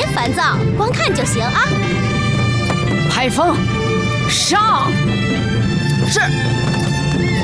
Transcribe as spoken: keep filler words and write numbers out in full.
烦躁，光看就行啊。 派风，上！ 是。